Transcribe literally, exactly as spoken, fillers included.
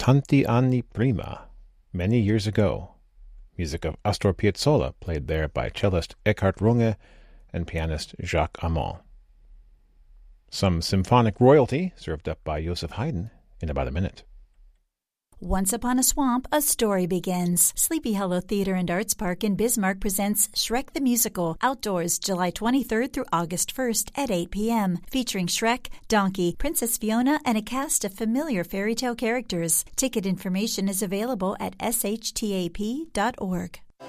Tanti anni prima, many years ago. Music of Astor Piazzolla, played there by cellist Eckhard Runge and pianist Jacques Amand. Some symphonic royalty served up by Joseph Haydn in about a minute. Once Upon a Swamp, a story begins. Sleepy Hollow Theater and Arts Park in Bismarck presents Shrek the Musical, outdoors July twenty-third through August first at eight p.m., featuring Shrek, Donkey, Princess Fiona, and a cast of familiar fairy tale characters. Ticket information is available at s h t a p dot org.